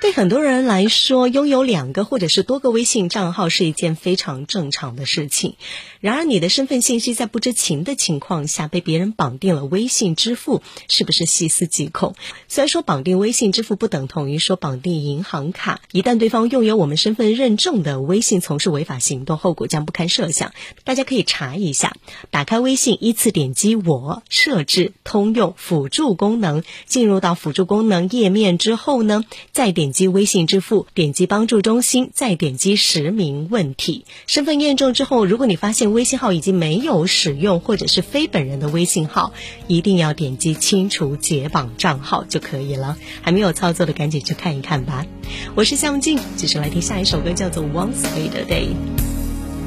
对很多人来说，拥有2个或者是多个微信账号是一件非常正常的事情。然而，你的身份信息在不知情的情况下被别人绑定了微信支付，是不是细思极恐？虽然说绑定微信支付不等同于说绑定银行卡，一旦对方拥有我们身份认证的微信从事违法行动，后果将不堪设想。大家可以查一下，打开微信，依次点击我设置通用辅助功能，进入到辅助功能页面之后呢，再点击微信支付，点击帮助中心，再点击实名问题。身份验证之后，如果你发现微信号已经没有使用或者是非本人的微信号，一定要点击清除解绑账号就可以了。还没有操作的赶紧去看一看吧。我是夏梦静，继续来听下一首歌，叫做 Once a Day。